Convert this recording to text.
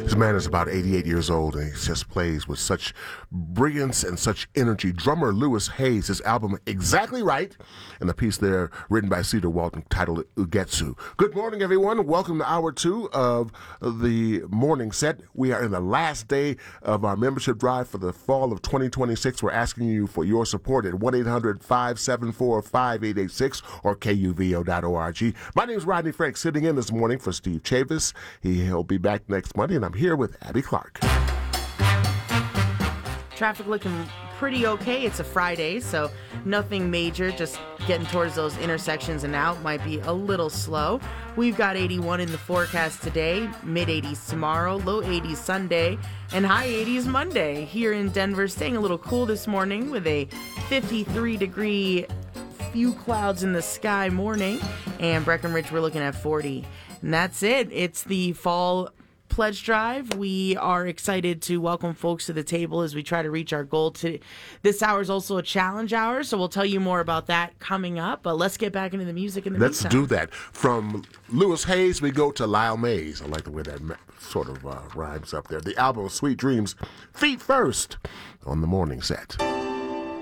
This man is about 88 years old, and he just plays with such brilliance and such energy. Drummer Louis Hayes, his album Exactly Right, and the piece there written by Cedar Walton titled Ugetsu. Good morning, everyone. Welcome to Hour 2 of the morning set. We are in the last day of our membership drive for the fall of 2026. We're asking you for your support at 1-800-574-5886 or KUVO.org. My name is Rodney Frank, sitting in this morning for Steve Chavis. He'll be back next Monday, and I'm here with Abby Clark. Traffic looking pretty okay. It's a Friday, so nothing major. Just getting towards those intersections and out might be a little slow. We've got 81 in the forecast today, mid-80s tomorrow, low 80s Sunday, and high 80s Monday. Here in Denver, staying a little cool this morning with a 53-degree few clouds in the sky morning, and Breckenridge we're looking at 40. And that's it. It's the fall pledge drive. We are excited to welcome folks to the table as we try to reach our goal. This hour is also a challenge hour, so we'll tell you more about that coming up. But let's get back into the music in the meantime. Let's do that. From Louis Hayes, we go to Lyle Mays. I like the way that sort of rhymes up there. The album Sweet Dreams, feet first on the morning set.